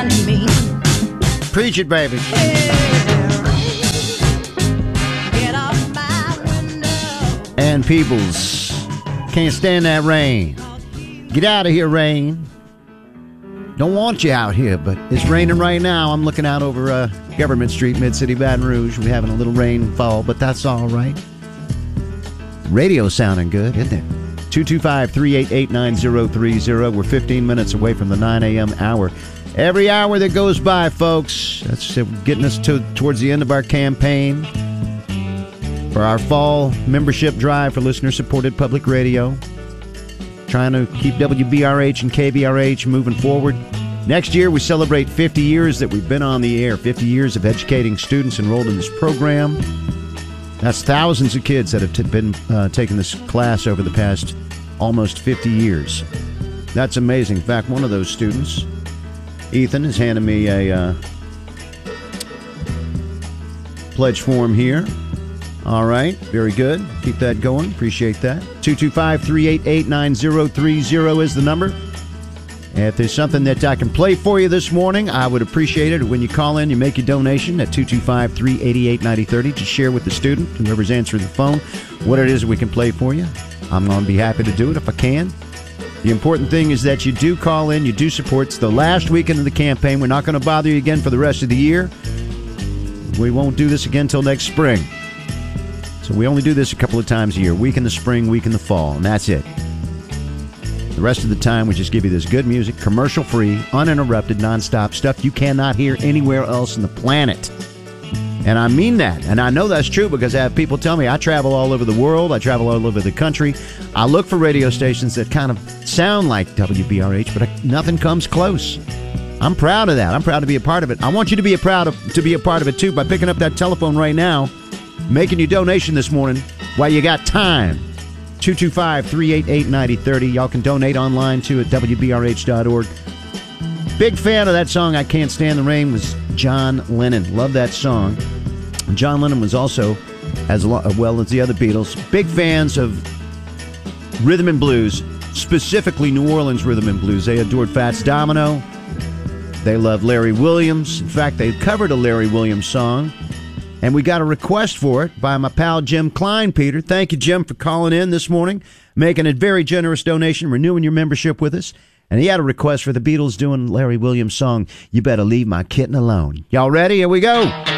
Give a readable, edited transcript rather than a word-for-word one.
Preach it, baby. And Peebles, can't stand that rain. Get out of here, rain. Don't want you out here, but it's raining right now. I'm looking out over Government Street, Mid-City, Baton Rouge. We're having a little rainfall, but that's all right. Radio's sounding good, isn't it? 225-388-9030. We're 15 minutes away from the 9 a.m. hour. Every hour that goes by, folks, that's getting us towards the end of our campaign for our fall membership drive for listener-supported public radio. Trying to keep WBRH and KBRH moving forward. Next year, we celebrate 50 years that we've been on the air, 50 years of educating students enrolled in this program. That's thousands of kids that have been taking this class over the past almost 50 years. That's amazing. In fact, one of those students, Ethan, is handing me a pledge form here. All right, very good. Keep that going. Appreciate that. 225-388-9030 is the number. And if there's something that I can play for you this morning, I would appreciate it. When you call in, you make your donation at 225-388-9030 to share with the student, whoever's answering the phone, what it is that we can play for you. I'm going to be happy to do it if I can. The important thing is that you do call in, you do support. It's the last weekend of the campaign. We're not going to bother you again for the rest of the year. We won't do this again until next spring. So we only do this a couple of times a year, week in the spring, week in the fall, and that's it. The rest of the time, we just give you this good music, commercial-free, uninterrupted, nonstop stuff you cannot hear anywhere else on the planet. And I mean that, and I know that's true because I have people tell me I travel all over the world, I travel all over the country. I look for radio stations that kind of sound like WBRH, but nothing comes close. I'm proud of that. I'm proud to be a part of it. I want you to be a part of it, too, by picking up that telephone right now, making your donation this morning while you got time. 225-388-9030. Y'all can donate online, too, at WBRH.org. Big fan of that song, I Can't Stand the Rain, was John Lennon. Love that song. John Lennon was also, as well as the other Beatles, big fans of rhythm and blues, specifically New Orleans rhythm and blues. They adored Fats Domino. They loved Larry Williams. In fact, they covered a Larry Williams song. And we got a request for it by my pal Jim Klein, Peter. Thank you, Jim, for calling in this morning, making a very generous donation, renewing your membership with us. And he had a request for the Beatles doing Larry Williams' song, You Better Leave My Kitten Alone. Y'all ready? Here we go.